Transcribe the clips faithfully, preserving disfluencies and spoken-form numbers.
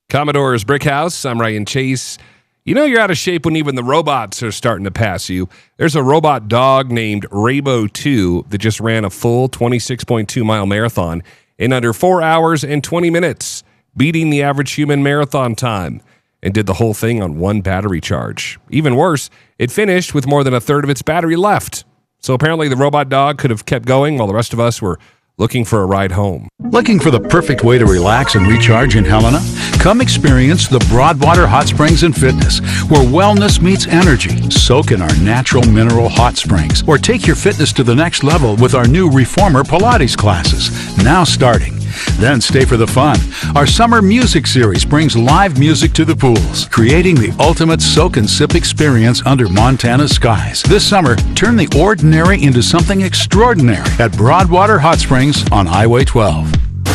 Commodore's Brick House. I'm Ryan Chase. You know you're out of shape when even the robots are starting to pass you. There's a robot dog named Raybo two that just ran a full twenty-six point two mile marathon in under four hours and twenty minutes, beating the average human marathon time, and did the whole thing on one battery charge. Even worse, it finished with more than a third of its battery left. So apparently the robot dog could have kept going while the rest of us were looking for a ride home. Looking for the perfect way to relax and recharge in Helena? Come experience the Broadwater Hot Springs and Fitness, where wellness meets energy. Soak in our natural mineral hot springs, or take your fitness to the next level with our new Reformer Pilates classes, now starting. Then stay for the fun. Our summer music series brings live music to the pools, creating the ultimate soak and sip experience under Montana skies. This summer, turn the ordinary into something extraordinary at Broadwater Hot Springs on Highway twelve.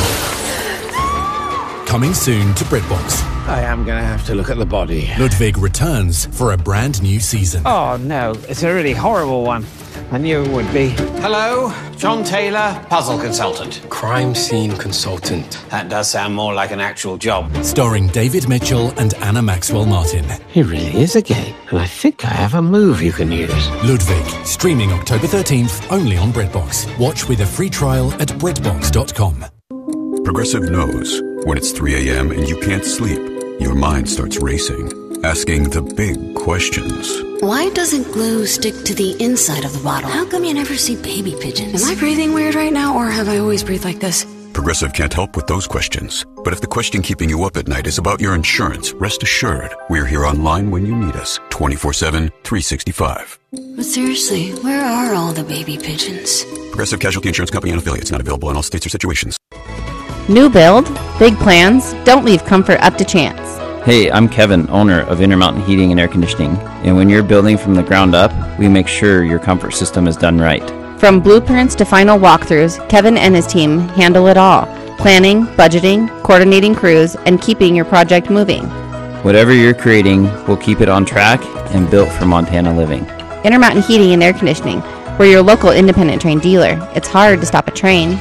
Coming soon to BritBox. I am going to have to look at the body. Ludwig returns for a brand new season. Oh, no. It's a really horrible one. I knew it would be. Hello, John Taylor, puzzle consultant. Crime scene consultant. That does sound more like an actual job. Starring David Mitchell and Anna Maxwell Martin. He really is a game, and I think I have a move you can use. Ludwig, streaming October thirteenth, only on BritBox. Watch with a free trial at Britbox dot com. Progressive knows when it's three a.m. and you can't sleep, your mind starts racing, asking the big questions. Why doesn't glue stick to the inside of the bottle? How come you never see baby pigeons? Am I breathing weird right now, or have I always breathed like this? Progressive can't help with those questions. But if the question keeping you up at night is about your insurance, rest assured, we're here online when you need us, twenty-four seven, three sixty-five. But seriously, where are all the baby pigeons? Progressive Casualty Insurance Company and affiliates, not available in all states or situations. New build? Big plans? Don't leave comfort up to chance. Hey, I'm Kevin, owner of Intermountain Heating and Air Conditioning. And when you're building from the ground up, we make sure your comfort system is done right. From blueprints to final walkthroughs, Kevin and his team handle it all. Planning, budgeting, coordinating crews, and keeping your project moving. Whatever you're creating, we'll keep it on track and built for Montana living. Intermountain Heating and Air Conditioning. We're your local independent train dealer. It's hard to stop a train.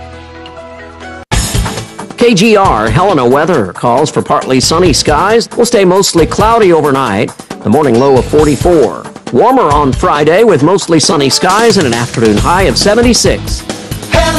K G R Helena weather calls for partly sunny skies. Will stay mostly cloudy overnight. The morning low of forty-four. Warmer on Friday with mostly sunny skies and an afternoon high of seventy-six.